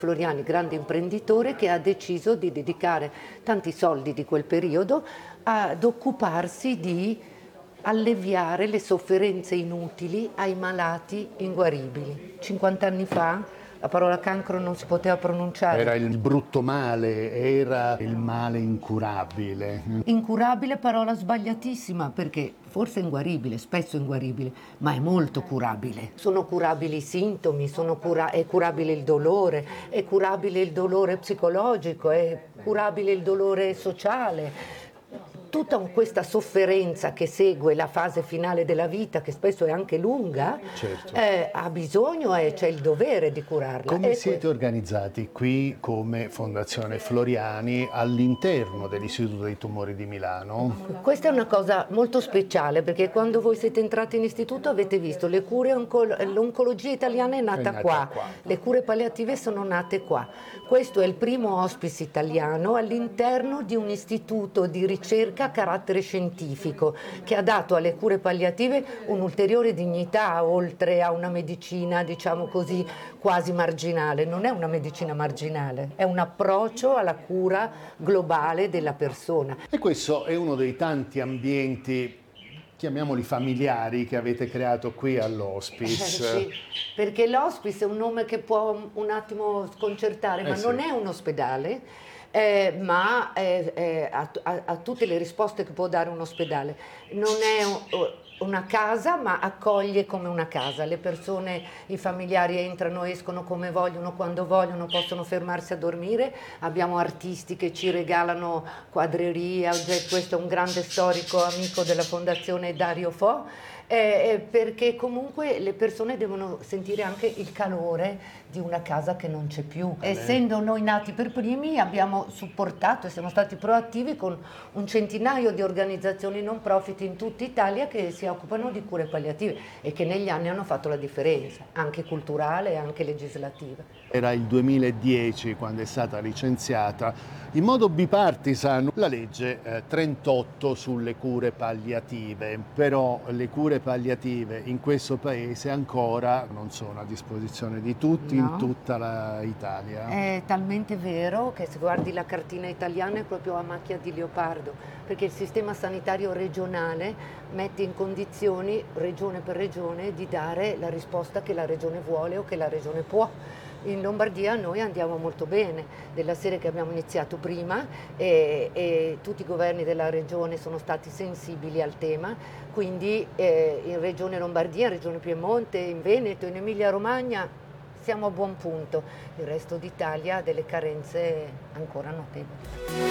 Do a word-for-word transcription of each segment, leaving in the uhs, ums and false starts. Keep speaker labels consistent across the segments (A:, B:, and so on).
A: Floriani, grande imprenditore, che ha deciso di dedicare tanti soldi di quel periodo ad occuparsi di alleviare le sofferenze inutili ai malati inguaribili. cinquanta anni fa la parola cancro non si poteva pronunciare.
B: Era il brutto male, era il male incurabile.
A: Incurabile, parola sbagliatissima, perché forse è inguaribile, spesso è inguaribile, ma è molto curabile. Sono curabili i sintomi, sono cura- è curabile il dolore, è curabile il dolore psicologico, è curabile il dolore sociale. Tutta questa sofferenza che segue la fase finale della vita, che spesso è anche lunga,
B: Certo.
A: eh, ha bisogno e c'è il dovere di curarla.
B: Come
A: E
B: siete
A: que-
B: organizzati qui come Fondazione Floriani all'interno dell'Istituto dei Tumori di Milano?
A: Questa è una cosa molto speciale, perché quando voi siete entrati in istituto avete visto le cure oncolo- l'oncologia italiana è nata,
B: È nata
A: qua,
B: qua.
A: le cure palliative sono nate qua. Questo è il primo hospice italiano all'interno di un istituto di ricerca a carattere scientifico che ha dato alle cure palliative un'ulteriore dignità, oltre a una medicina, diciamo così, quasi marginale. Non è una medicina marginale, è un approccio alla cura globale della persona.
B: E questo è uno dei tanti ambienti, chiamiamoli familiari, che avete creato qui
A: Eh,
B: all'hospice.
A: sì, perché l'hospice è un nome che può un attimo sconcertare,
B: Eh
A: ma
B: sì.
A: non è un ospedale, eh, ma è- è- ha, ha- ha tutte le risposte che può dare un ospedale. Non è un- una casa, ma accoglie come una casa. Le persone, i familiari entrano, escono come vogliono, quando vogliono, possono fermarsi a dormire. Abbiamo artisti che ci regalano quadreria, oggetti. Questo è un grande storico amico della Fondazione, Dario Fo. Eh, eh, perché comunque le persone devono sentire anche il calore di una casa che non c'è più. Essendo noi nati per primi, abbiamo supportato e siamo stati proattivi con un centinaio di organizzazioni non profit in tutta Italia che si occupano di cure palliative e che negli anni hanno fatto la differenza, anche culturale e anche legislativa.
B: Era il duemiladieci quando è stata licenziata in modo bipartisan la legge eh, trentotto sulle cure palliative, però le cure palliative in questo paese ancora non sono a disposizione di tutti,
A: No.
B: in tutta l'Italia.
A: È talmente vero che se guardi la cartina italiana è proprio a macchia di leopardo, perché il sistema sanitario regionale mette in condizioni, regione per regione, di dare la risposta che la regione vuole o che la regione può. In Lombardia noi andiamo molto bene, della serie che abbiamo iniziato prima e, e tutti i governi della regione sono stati sensibili al tema, quindi eh, in Regione Lombardia, in Regione Piemonte, in Veneto, in Emilia Romagna siamo a buon punto, il resto d'Italia ha delle carenze ancora notevoli.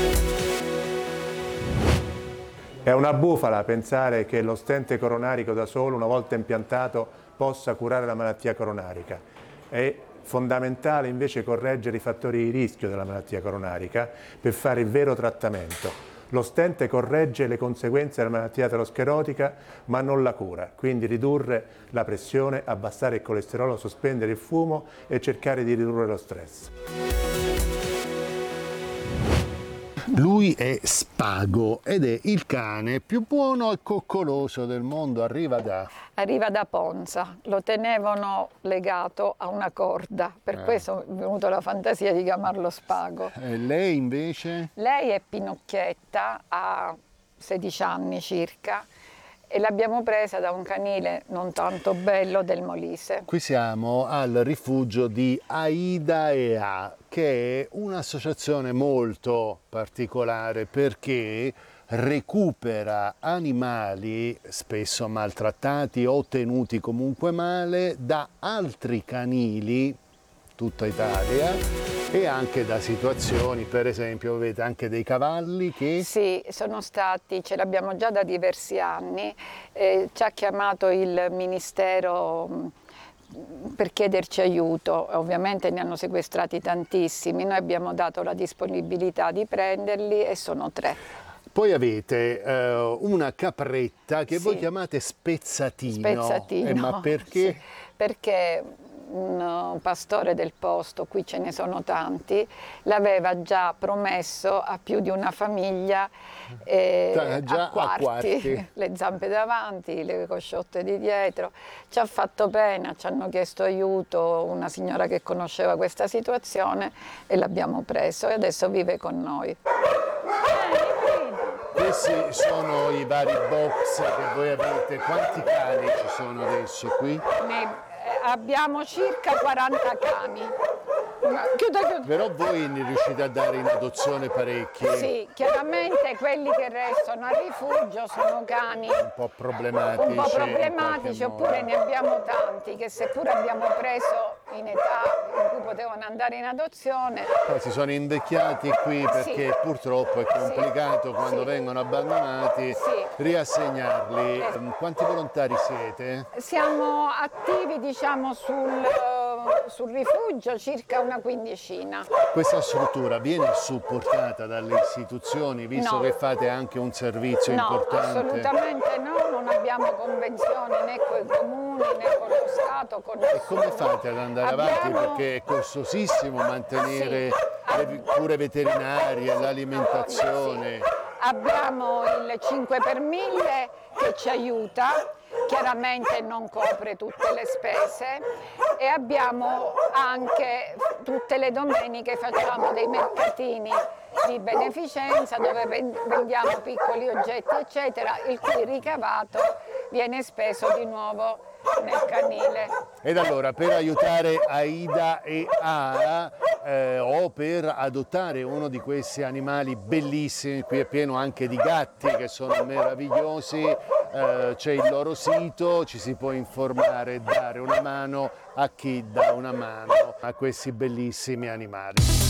C: È una bufala pensare che lo stent coronarico da solo, una volta impiantato, possa curare la malattia coronarica. È fondamentale invece correggere i fattori di rischio della malattia coronarica per fare il vero trattamento. Lo stent corregge le conseguenze della malattia aterosclerotica ma non la cura, quindi ridurre la pressione, abbassare il colesterolo, sospendere il fumo e cercare di ridurre lo stress.
B: Lui è Spago ed è il cane più buono e coccoloso del mondo, arriva da...
D: Arriva da Ponza, lo tenevano legato a una corda, per
B: Eh.
D: questo è venuta la fantasia di chiamarlo Spago.
B: E lei invece?
D: Lei è Pinocchietta, ha sedici anni circa, e l'abbiamo presa da un canile non tanto bello del Molise.
B: Qui siamo al rifugio di Aida e A, che è un'associazione molto particolare perché recupera animali spesso maltrattati o tenuti comunque male da altri canili, tutta Italia, e anche da situazioni, per esempio, vedete anche dei cavalli che...
D: Sì, sono stati, ce l'abbiamo già da diversi anni, eh, ci ha chiamato il Ministero mh, per chiederci aiuto, ovviamente ne hanno sequestrati tantissimi, noi abbiamo dato la disponibilità di prenderli e sono tre.
B: Poi avete eh, una capretta che
D: Sì.
B: voi chiamate spezzatino.
D: Spezzatino.
B: Eh, ma perché?
D: Sì, perché un pastore del posto, qui ce ne sono tanti, l'aveva già promesso a più di una famiglia eh,
B: già
D: a, quarti,
B: a quarti,
D: le zampe davanti, le cosciotte di dietro. Ci ha fatto pena, ci hanno chiesto aiuto, una signora che conosceva questa situazione e l'abbiamo preso e adesso vive con noi.
B: Questi sono i vari box che voi avete. Quanti cani ci sono adesso qui?
D: Ne, eh, abbiamo circa quaranta cani. Chiudo, chiudo.
B: Però voi ne riuscite a dare in adozione parecchi?
D: Sì, chiaramente quelli che restano a rifugio sono cani
B: Un po' problematici.
D: un po' problematici,
B: in
D: oppure
B: modo.
D: ne abbiamo tanti che seppure abbiamo preso in età in cui potevano andare in adozione.
B: Poi si sono invecchiati qui perché
D: Sì.
B: purtroppo è complicato
D: Sì.
B: quando
D: Sì.
B: vengono abbandonati
D: Sì.
B: riassegnarli.
D: Eh.
B: Quanti volontari siete?
D: Siamo attivi, diciamo, sul, eh, sul rifugio circa una quindicina.
B: Questa struttura viene supportata dalle istituzioni, visto
D: No.
B: che fate anche un servizio
D: No,
B: importante?
D: assolutamente no, non abbiamo convenzioni né con i comuni né con lo Stato. Con
B: E come fate ad andare avanti?
D: Abbiamo-
B: Perché è costosissimo mantenere
D: Sì.
B: le cure veterinarie, l'alimentazione.
D: Sì. Abbiamo il cinque per mille che ci aiuta, chiaramente non copre tutte le spese, e abbiamo anche tutte le domeniche facciamo dei mercatini di beneficenza dove ven- vendiamo piccoli oggetti eccetera, il cui ricavato viene speso di nuovo nel canile.
B: Ed allora, per aiutare Aida e Ara eh, o per adottare uno di questi animali bellissimi, qui è pieno anche di gatti che sono meravigliosi, eh, c'è il loro sito, ci si può informare e dare una mano a chi dà una mano a questi bellissimi animali.